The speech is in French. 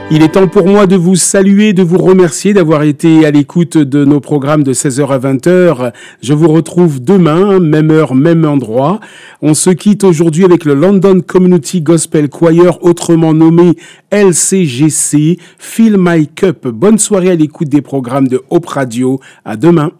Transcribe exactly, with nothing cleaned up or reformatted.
Il est temps pour moi de vous saluer, de vous remercier d'avoir été à l'écoute de nos programmes de seize heures à vingt heures. Je vous retrouve demain, même heure, même endroit. On se quitte aujourd'hui avec le London Community Gospel Choir, autrement nommé L C G C, Fill My Cup. Bonne soirée à l'écoute des programmes de Hope Radio. À demain.